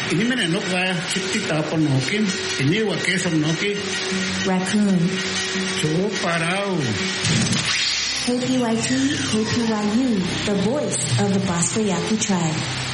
Ini mana nok wa chitti tapon nokin. Ini wa kesam noki. Raccoon. So parao. KPYT, KPYU, the voice of the Basco Yaqui tribe.